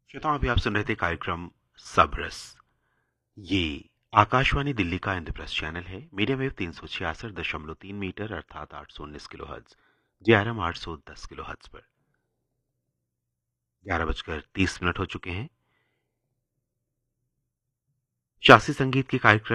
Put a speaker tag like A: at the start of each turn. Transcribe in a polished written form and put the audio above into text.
A: श्रोताओं, अभी आप सुन रहे थे कार्यक्रम सबरस। ये आकाशवाणी दिल्ली का इंद्रप्रस्थ चैनल है। मीडियम वेव 366.3 मीटर अर्थात 819 किलोहर्ट्ज, जीआरएम 810 किलोहर्ट्ज पर 11 बजकर 30 मिनट हो चुके हैं। शास्त्रीय संगीत के कार्यक्रम